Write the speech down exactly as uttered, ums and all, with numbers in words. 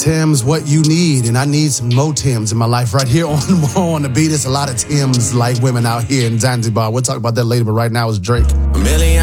Tim's what you need, and I need some more Tim's in my life right here on, on the beat. There's a lot of Tim's like women out here in Zanzibar. We'll talk about that later, but right now it's Drake. A million